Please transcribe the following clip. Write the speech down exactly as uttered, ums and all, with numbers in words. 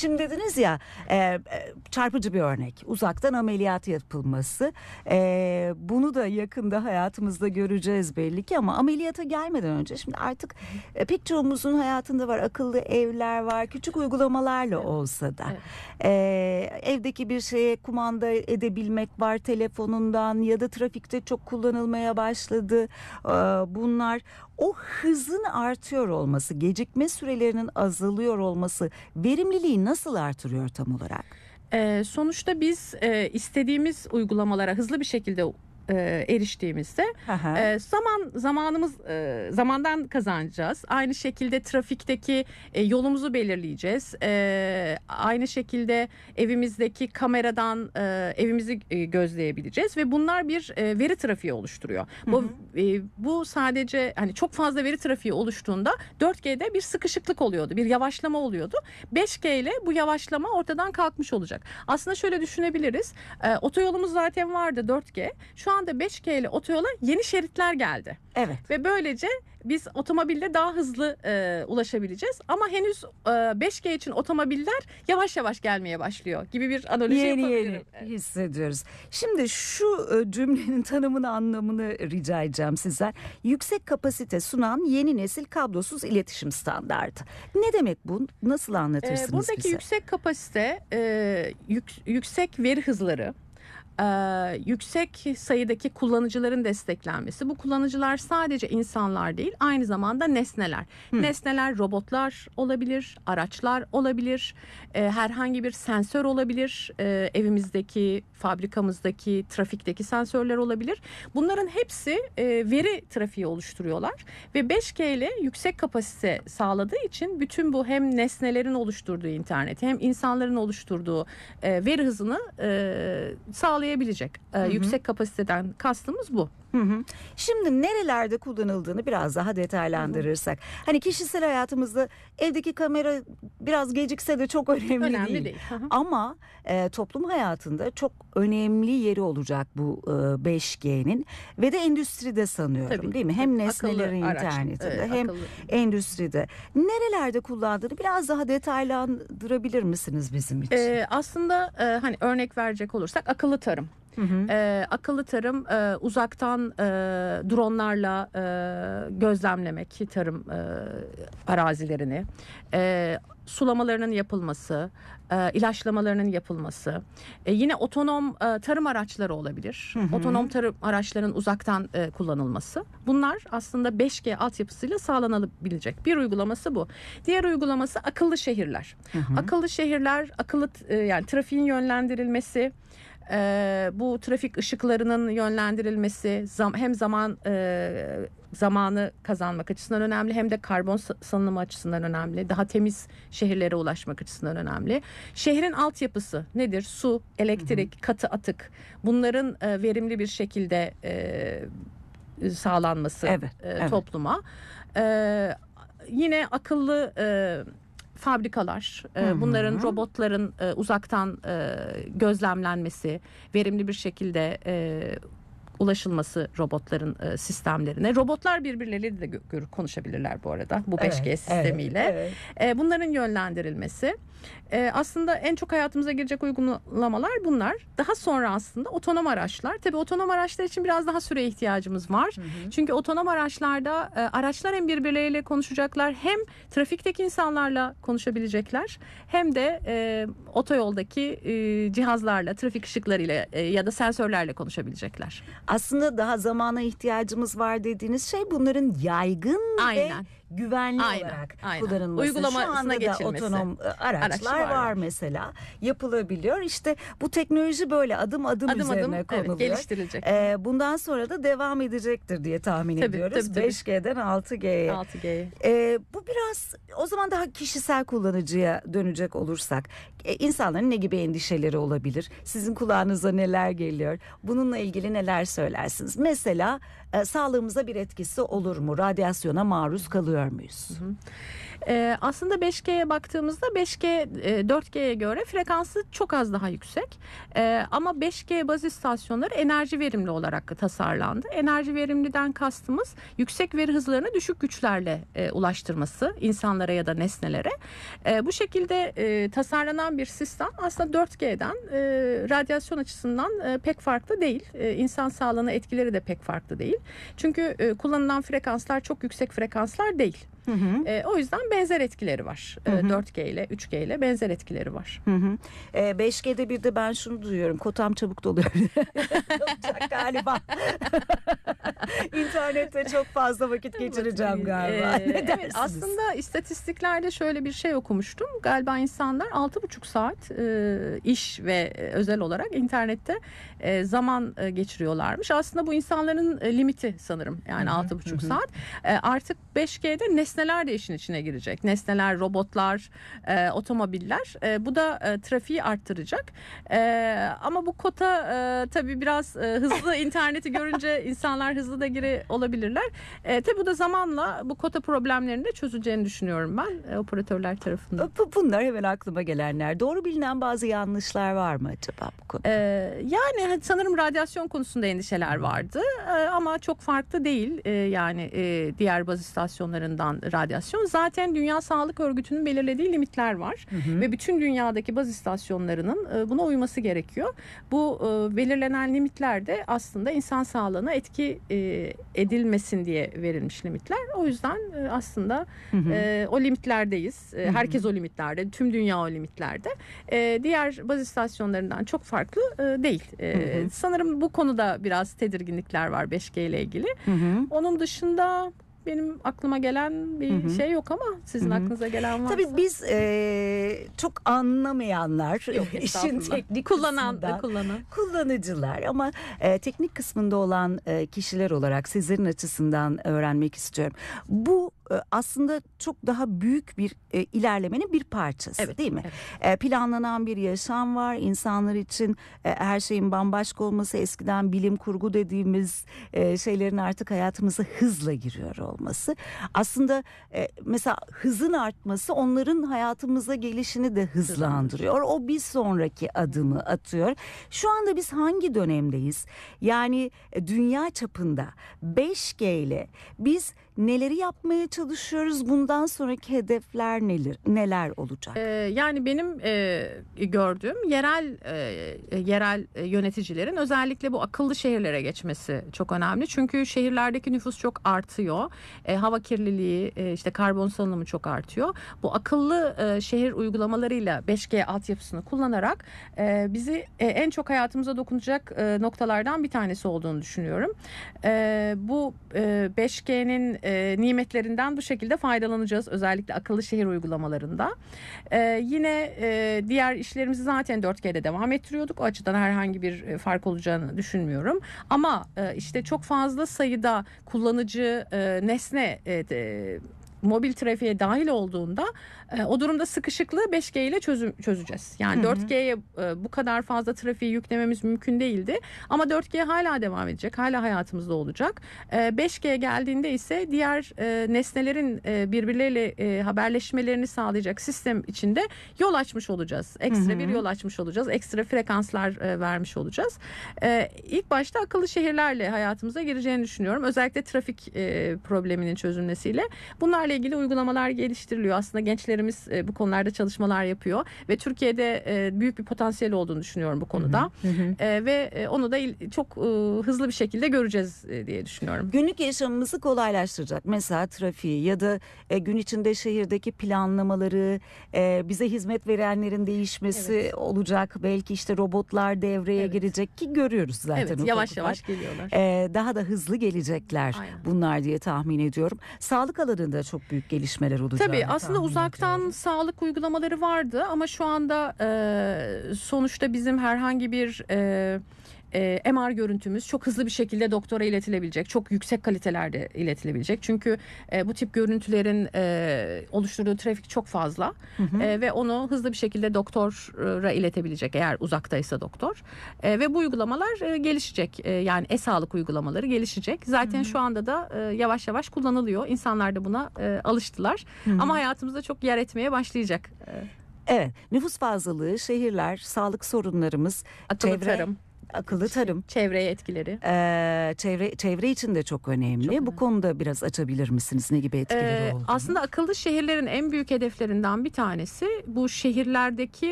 Şimdi dediniz ya e, çarpıcı bir örnek, uzaktan ameliyat yapılması. E, bunu da yakında hayatımızda göreceğiz belli ki, ama ameliyata gelmeden önce şimdi artık e, pek çoğumuzun hayatında var, akıllı evler var, küçük uygulamalarla Evet. olsa da. Evet. E, evdeki bir şeye kumanda edebilmek var telefonundan, ya da trafikte çok kullanılmaya başladı. E, bunlar, o hızın artıyor olması, gecikme sürelerinin azalıyor olması verimliliği nasıl artırıyor tam olarak? Ee, sonuçta biz e, istediğimiz uygulamalara hızlı bir şekilde e, eriştiğimizde e, zaman zamanımız e, zamandan kazanacağız. Aynı şekilde trafikteki e, yolumuzu belirleyeceğiz. E, aynı şekilde evimizdeki kameradan e, evimizi e, gözleyebileceğiz ve bunlar bir e, veri trafiği oluşturuyor. Hı hı. Bu e, bu sadece hani çok fazla veri trafiği oluştuğunda dört G'de bir sıkışıklık oluyordu, bir yavaşlama oluyordu. beş G ile bu yavaşlama ortadan kalkmış olacak. Aslında şöyle düşünebiliriz. E, otoyolumuz zaten vardı, dört G. Şu anda beş G ile otoyola yeni şeritler geldi. Evet. Ve böylece biz otomobille daha hızlı e, ulaşabileceğiz. Ama henüz e, beş G için otomobiller yavaş yavaş gelmeye başlıyor gibi bir analoji yeni yapabilirim. Yeni hissediyoruz. Şimdi şu e, cümlenin tanımını, anlamını rica edeceğim sizden. Yüksek kapasite sunan yeni nesil kablosuz iletişim standardı. Ne demek bu? Nasıl anlatırsınız e, buradaki bize? yüksek kapasite, e, yük, yüksek veri hızları, Ee, yüksek sayıdaki kullanıcıların desteklenmesi. Bu kullanıcılar sadece insanlar değil, aynı zamanda nesneler. Hı. Nesneler robotlar olabilir, araçlar olabilir, e, herhangi bir sensör olabilir, e, evimizdeki, fabrikamızdaki, trafikteki sensörler olabilir. Bunların hepsi e, veri trafiği oluşturuyorlar ve beş G ile yüksek kapasite sağladığı için bütün bu hem nesnelerin oluşturduğu interneti hem insanların oluşturduğu e, veri hızını e, sağlayabilecek. Ee, hı hı. Yüksek kapasiteden kastımız bu. Hı hı. Şimdi nerelerde kullanıldığını biraz daha detaylandırırsak. Hı hı. Hani kişisel hayatımızda evdeki kamera biraz gecikse de çok önemli, önemli değil. değil. Hı hı. Ama e, toplum hayatında çok önemli yeri olacak bu e, beş G'nin ve de endüstride sanıyorum. Tabii, değil mi? Hem nesnelerin akıllı internetinde araç, hem akıllı. endüstride. Nerelerde kullandığını biraz daha detaylandırabilir misiniz bizim için? Ee, aslında e, hani örnek verecek olursak akıllı tarım. Hı hı. E, akıllı tarım e, uzaktan e, dronlarla e, gözlemlemek tarım e, arazilerini, e, sulamalarının yapılması, e, ilaçlamalarının yapılması, e, yine otonom e, tarım araçları olabilir. Hı hı. Otonom tarım araçlarının uzaktan e, kullanılması. Bunlar aslında beş G altyapısıyla sağlanabilecek bir uygulaması bu. Diğer uygulaması akıllı şehirler. Hı hı. Akıllı şehirler, akıllı e, yani trafiğin yönlendirilmesi, Ee, bu trafik ışıklarının yönlendirilmesi zam, hem zaman e, zamanı kazanmak açısından önemli, hem de karbon salınımı açısından önemli. Daha temiz şehirlere ulaşmak açısından önemli. Şehrin altyapısı nedir? Su, elektrik, hı hı. katı atık. Bunların e, verimli bir şekilde e, sağlanması evet, e, evet. topluma. E, yine akıllı e, fabrikalar, hı-hı. bunların robotların e, uzaktan e, gözlemlenmesi, verimli bir şekilde e, ulaşılması robotların e, sistemlerine. Robotlar birbirleriyle de gö- konuşabilirler bu arada bu beş G evet, sistemiyle. Evet, evet. E, bunların yönlendirilmesi. E, aslında en çok hayatımıza girecek uygulamalar bunlar. Daha sonra aslında otonom araçlar. Tabii otonom araçlar için biraz daha süre ihtiyacımız var. Hı hı. Çünkü otonom araçlarda e, araçlar hem birbirleriyle konuşacaklar, hem trafikteki insanlarla konuşabilecekler, hem de e, otoyoldaki e, cihazlarla, trafik ışıklarıyla e, ya da sensörlerle konuşabilecekler. Aslında daha zamana ihtiyacımız var dediğiniz şey bunların yaygın Aynen. ve güvenli aynen, olarak aynen. kullanılması. Uygulamasına Şu anda geçilmesi. da otonom araçlar var, var mesela, yapılabiliyor. İşte bu teknoloji böyle adım adım, adım üzerine adım, konuluyor. Evet, geliştirilecek. Ee, bundan sonra da devam edecektir diye tahmin tabii, ediyoruz. Tabii, tabii. beş G'den altı G'ye. altı G'ye. Ee, bu biraz o zaman daha kişisel kullanıcıya dönecek olursak, e, insanların ne gibi endişeleri olabilir? Sizin kulağınıza neler geliyor? Bununla ilgili neler söylersiniz? Mesela e, sağlığımıza bir etkisi olur mu? Radyasyona maruz kalıyor muyuz? Hı hı. Ee, aslında beş G'ye baktığımızda beş G e, dört G'ye göre frekansı çok az daha yüksek. Ee, ama beş G baz istasyonları enerji verimli olarak tasarlandı. Enerji verimliden kastımız yüksek veri hızlarını düşük güçlerle e, ulaştırması insanlara ya da nesnelere. E, bu şekilde e, tasarlanan bir sistem aslında dört G'den e, radyasyon açısından e, pek farklı değil. E, insan sağlığına etkileri de pek farklı değil. Çünkü e, kullanılan frekanslar çok yüksek frekanslar değil. Hı hı. E, o yüzden benzer etkileri var. Hı hı. E, dört G ile üç G ile benzer etkileri var. Hı hı. E, beş G'de bir de ben şunu duyuyorum. Kotam çabuk doluyor. Olacak galiba. İnternette çok fazla vakit geçireceğim galiba. E, ne evet, aslında istatistiklerde şöyle bir şey okumuştum. Galiba insanlar altı buçuk saat e, iş ve özel olarak internette e, zaman e, geçiriyorlarmış. Aslında bu insanların e, limiti sanırım. Yani altı buçuk saat. E, artık beş G'de nesneler de işin içine girecek. Nesneler, robotlar, e, otomobiller. E, bu da e, trafiği arttıracak. E, ama bu kota e, tabii biraz e, hızlı interneti görünce insanlar hızlı da giri olabilirler. E, tabii bu da zamanla bu kota problemlerini de çözüleceğini düşünüyorum ben e, operatörler tarafından. Bunlar hemen aklıma gelenler. Doğru bilinen bazı yanlışlar var mı acaba bu konuda? E, yani sanırım radyasyon konusunda endişeler vardı. E, ama çok farklı değil. E, yani e, diğer baz istasyonlarından radyasyon. Zaten Dünya Sağlık Örgütü'nün belirlediği limitler var. Hı hı. Ve bütün dünyadaki baz istasyonlarının e, buna uyması gerekiyor. Bu e, belirlenen limitler de aslında insan sağlığına etki e, edilmesin diye verilmiş limitler. O yüzden e, aslında hı hı. E, o limitlerdeyiz. E, herkes hı hı. o limitlerde. Tüm dünya o limitlerde. E, diğer baz istasyonlarından çok farklı e, değil. E, hı hı. Sanırım bu konuda biraz tedirginlikler var beş G ile ilgili. Hı hı. Onun dışında benim aklıma gelen bir hı hı. şey yok ama sizin hı hı. aklınıza gelen varsa. Tabii biz e, çok anlamayanlar, yok, işin teknik kullanan, kısmından, kullanan kullanıcılar ama e, teknik kısmında olan e, kişiler olarak sizlerin açısından öğrenmek istiyorum. Bu e, aslında çok daha büyük bir e, ilerlemenin bir parçası, evet, değil mi? Evet. E, planlanan bir yaşam var. İnsanlar için e, her şeyin bambaşka olması, eskiden bilim kurgu dediğimiz e, şeylerin artık hayatımıza hızla giriyor olması. Aslında e, mesela hızın artması onların hayatımıza gelişini de hızlandırıyor. O bir sonraki adımı atıyor. Şu anda biz hangi dönemdeyiz? Yani e, dünya çapında beş G ile biz neleri yapmaya çalışıyoruz? Bundan sonraki hedefler neler, neler olacak? Ee, yani benim e, gördüğüm yerel e, yerel yöneticilerin özellikle bu akıllı şehirlere geçmesi çok önemli. Çünkü şehirlerdeki nüfus çok artıyor. E, hava kirliliği, e, işte karbon salınımı çok artıyor. Bu akıllı e, şehir uygulamalarıyla beş G altyapısını kullanarak e, bizi e, en çok hayatımıza dokunacak e, noktalardan bir tanesi olduğunu düşünüyorum. E, bu e, beş G'nin e, nimetlerinden bu şekilde faydalanacağız. Özellikle akıllı şehir uygulamalarında. E, yine e, diğer işlerimizi zaten dört G'de devam ettiriyorduk. O açıdan herhangi bir fark olacağını düşünmüyorum. Ama e, işte çok fazla sayıda kullanıcı e, nesne e, de, mobil trafiğe dahil olduğunda e, o durumda sıkışıklığı beş G ile çözüm, çözeceğiz. Yani hı hı. dört G'ye e, bu kadar fazla trafiği yüklememiz mümkün değildi. Ama dört G hala devam edecek. Hala hayatımızda olacak. E, beş G geldiğinde ise diğer e, nesnelerin e, birbirleriyle e, haberleşmelerini sağlayacak sistem içinde yol açmış olacağız. Ekstra hı hı. bir yol açmış olacağız. Ekstra frekanslar e, vermiş olacağız. E, ilk başta akıllı şehirlerle hayatımıza gireceğini düşünüyorum. Özellikle trafik e, probleminin çözülmesiyle. Bunlarla ilgili uygulamalar geliştiriliyor. Aslında gençlerimiz e, bu konularda çalışmalar yapıyor ve Türkiye'de e, büyük bir potansiyel olduğunu düşünüyorum bu konuda. Hı hı. E, ve e, onu da il, çok e, hızlı bir şekilde göreceğiz e, diye düşünüyorum. Günlük yaşamımızı kolaylaştıracak. Mesela trafiği ya da e, gün içinde şehirdeki planlamaları, e, bize hizmet verenlerin değişmesi evet. olacak. Belki işte robotlar devreye evet. girecek ki görüyoruz zaten. Evet, yavaş yavaş geliyorlar. E, daha da hızlı gelecekler Aynen. bunlar diye tahmin ediyorum. Sağlık alanında çok büyük gelişmeler olacak. Tabii aslında uzaktan ediyorum. Sağlık uygulamaları vardı ama şu anda e, sonuçta bizim herhangi bir e, e, M R görüntümüz çok hızlı bir şekilde doktora iletilebilecek, çok yüksek kalitelerde iletilebilecek. Çünkü e, bu tip görüntülerin e, oluşturduğu trafik çok fazla Hı hı. e, ve onu hızlı bir şekilde doktora iletebilecek eğer uzaktaysa doktor. E, ve bu uygulamalar e, gelişecek. E, yani e-sağlık uygulamaları gelişecek. Zaten Hı hı. şu anda da e, yavaş yavaş kullanılıyor. İnsanlar da buna e, alıştılar. Hı hı. Ama hayatımızda çok yer etmeye başlayacak. E, Evet, nüfus fazlalığı, şehirler, sağlık sorunlarımız, akıllı çevre, tarım, akıllı tarım, çevreye etkileri. Ee, çevre çevre için de çok önemli. Çok Bu önemli. konuda biraz açabilir misiniz? Ne gibi etkileri Ee, olduğunu? aslında akıllı şehirlerin en büyük hedeflerinden bir tanesi bu şehirlerdeki